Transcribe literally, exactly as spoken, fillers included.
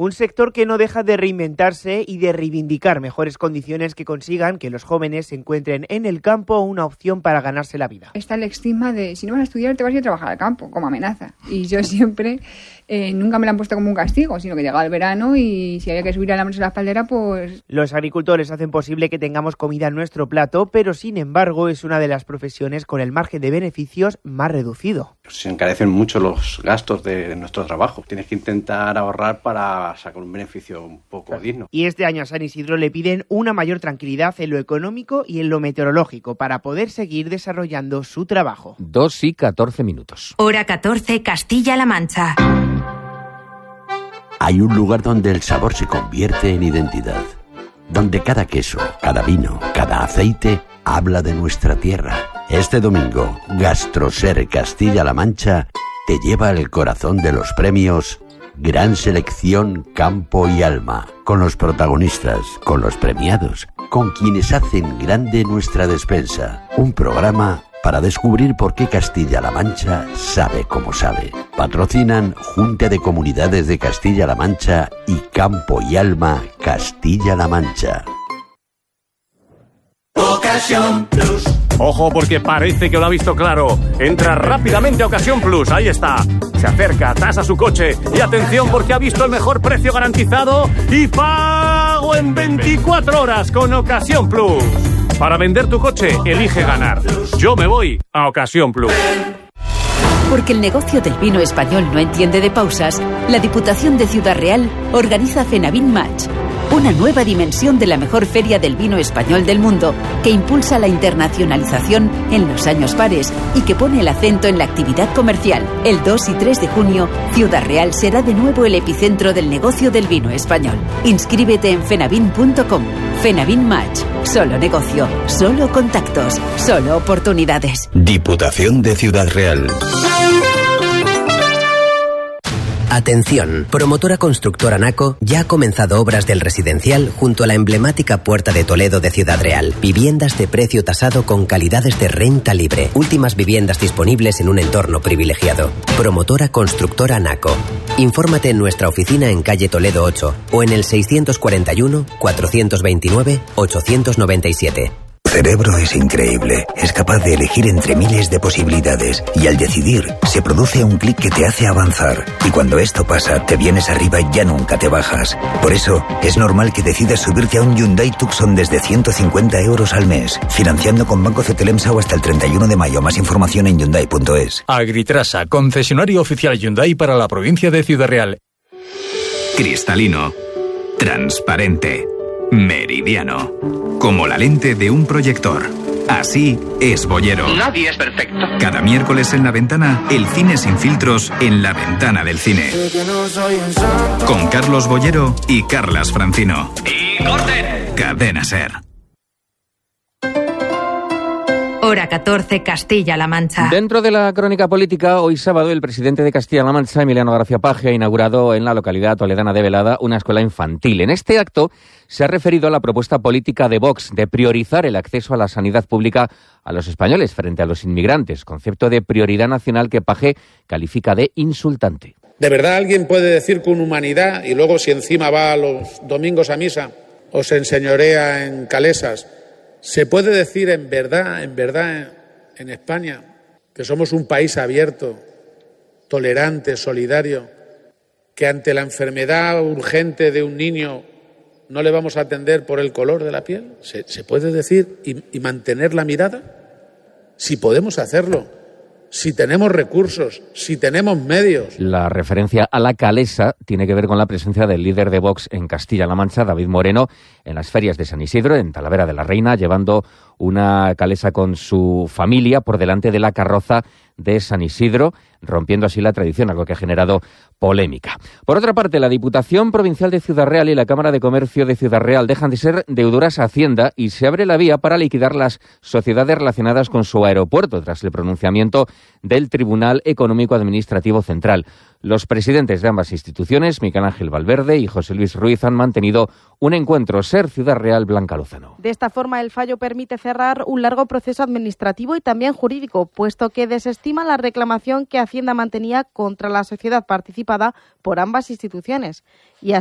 Un sector que no deja de reinventarse y de reivindicar mejores condiciones que consigan que los jóvenes encuentren en el campo una opción para ganarse la vida. Está el estigma de si no vas a estudiar te vas a ir a trabajar al campo, como amenaza. Y yo siempre, eh, nunca me lo han puesto como un castigo, sino que llegaba el verano y si había que subir a la mesa a la espaldera, pues... Los agricultores hacen posible que tengamos comida en nuestro plato, pero sin embargo es una de las profesiones con el margen de beneficios más reducido. Se encarecen mucho los gastos de nuestro trabajo. Tienes que intentar ahorrar para sacar un beneficio un poco digno. Y este año a San Isidro le piden una mayor tranquilidad en lo económico y en lo meteorológico para poder seguir desarrollando su trabajo. Dos y catorce minutos. Hora catorce, Castilla-La Mancha. Hay un lugar donde el sabor se convierte en identidad. Donde cada queso, cada vino, cada aceite habla de nuestra tierra. Este domingo, Gastroser Castilla-La Mancha te lleva al corazón de los premios Gran Selección Campo y Alma, con los protagonistas, con los premiados, con quienes hacen grande nuestra despensa. Un programa para descubrir por qué Castilla-La Mancha sabe como sabe. Patrocinan Junta de Comunidades de Castilla-La Mancha y Campo y Alma Castilla-La Mancha. Ocasión Plus. Ojo, porque parece que lo ha visto claro. Entra rápidamente a Ocasión Plus, ahí está. Se acerca, tasa su coche y atención porque ha visto el mejor precio garantizado y pago en veinticuatro horas con Ocasión Plus. Para vender tu coche, elige ganar. Yo me voy a Ocasión Plus. Porque el negocio del vino español no entiende de pausas, la Diputación de Ciudad Real organiza Fenavin Match, una nueva dimensión de la mejor feria del vino español del mundo, que impulsa la internacionalización en los años pares y que pone el acento en la actividad comercial. El dos y tres de junio, Ciudad Real será de nuevo el epicentro del negocio del vino español. Inscríbete en fenavin punto com. Fenavin Match. Solo negocio, solo contactos, solo oportunidades. Diputación de Ciudad Real. Atención, promotora constructora Naco ya ha comenzado obras del residencial junto a la emblemática Puerta de Toledo de Ciudad Real. Viviendas de precio tasado con calidades de renta libre. Últimas viviendas disponibles en un entorno privilegiado. Promotora constructora Naco. Infórmate en nuestra oficina en calle Toledo ocho o en el seiscientos cuarenta y uno, cuatrocientos veintinueve, ochocientos noventa y siete. Tu cerebro es increíble, es capaz de elegir entre miles de posibilidades y al decidir se produce un clic que te hace avanzar y cuando esto pasa te vienes arriba y ya nunca te bajas. Por eso es normal que decidas subirte a un Hyundai Tucson desde ciento cincuenta euros al mes, financiando con Banco Cetelemsa o hasta el treinta y uno de mayo. Más información en hyundai punto es. Agritrasa, concesionario oficial Hyundai para la provincia de Ciudad Real. Cristalino, transparente, meridiano, como la lente de un proyector. Así es Boyero. Nadie es perfecto. Cada miércoles en La Ventana, el cine sin filtros en la ventana del cine. Con Carlos Boyero y Carlas Francino. ¡Y corten! Cadena Ser. Hora catorce, Castilla-La Mancha. Dentro de la crónica política, hoy sábado el presidente de Castilla-La Mancha, Emiliano García Paje, ha inaugurado en la localidad toledana de Velada una escuela infantil. En este acto se ha referido a la propuesta política de Vox de priorizar el acceso a la sanidad pública a los españoles frente a los inmigrantes, concepto de prioridad nacional que Paje califica de insultante. ¿De verdad alguien puede decir con humanidad y luego si encima va los domingos a misa o se enseñorea en calesas? ¿Se puede decir en verdad, en verdad, en España, que somos un país abierto, tolerante, solidario, que ante la enfermedad urgente de un niño no le vamos a atender por el color de la piel? ¿Se, se puede decir y, y mantener la mirada? Si podemos hacerlo, si tenemos recursos, si tenemos medios. La referencia a la calesa tiene que ver con la presencia del líder de Vox en Castilla-La Mancha, David Moreno, en las ferias de San Isidro, en Talavera de la Reina, llevando una calesa con su familia por delante de la carroza de San Isidro, rompiendo así la tradición, algo que ha generado polémica. Por otra parte, la Diputación Provincial de Ciudad Real y la Cámara de Comercio de Ciudad Real dejan de ser deudoras a Hacienda y se abre la vía para liquidar las sociedades relacionadas con su aeropuerto, tras el pronunciamiento del Tribunal Económico Administrativo Central. Los presidentes de ambas instituciones, Miguel Ángel Valverde y José Luis Ruiz, han mantenido un encuentro. Ser Ciudad Real, Blanca Lozano. De esta forma, el fallo permite cerrar un largo proceso administrativo y también jurídico, puesto que desestima la reclamación que Hacienda mantenía contra la sociedad participada por ambas instituciones. Y